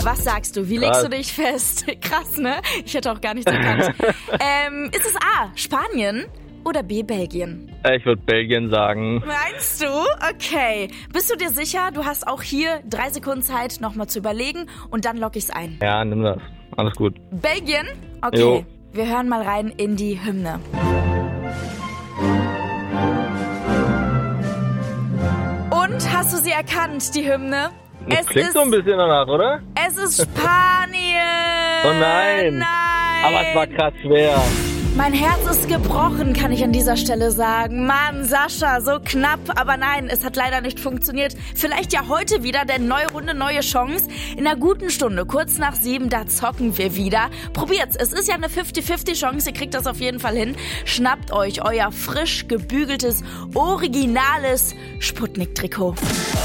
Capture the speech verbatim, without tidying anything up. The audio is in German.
Was sagst du? Wie legst du dich fest? Krass, ne? Ich hätte auch gar nichts erkannt. ähm, ist es A, Spanien oder B, Belgien? Ich würde Belgien sagen. Meinst du? Okay. Bist du dir sicher? Du hast auch hier drei Sekunden Zeit, nochmal zu überlegen und dann lock ich's ein. Ja, nimm das. Alles gut. Belgien? Okay. Jo. Wir hören mal rein in die Hymne. Und hast du sie erkannt, die Hymne? Das es klingt ist, so ein bisschen danach, oder? Es ist Spanien! Oh nein! Nein! Aber es war krass schwer. Mein Herz ist gebrochen, kann ich an dieser Stelle sagen. Mann, Sascha, so knapp. Aber nein, es hat leider nicht funktioniert. Vielleicht ja heute wieder, denn neue Runde, neue Chance. In einer guten Stunde, kurz nach sieben, da zocken wir wieder. Probiert's, es ist ja eine fünfzig fünfzig Chance, ihr kriegt das auf jeden Fall hin. Schnappt euch euer frisch gebügeltes, originales Sputnik-Trikot.